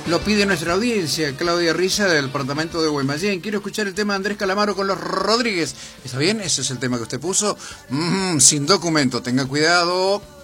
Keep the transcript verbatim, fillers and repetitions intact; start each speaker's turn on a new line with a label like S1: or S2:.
S1: Lo pide nuestra audiencia, Claudia Risa del departamento de Guaymallén. Quiero escuchar el tema de Andrés Calamaro con los Rodríguez. ¿Está bien? Ese es el tema que usted puso. Mm, sin documento, tenga cuidado.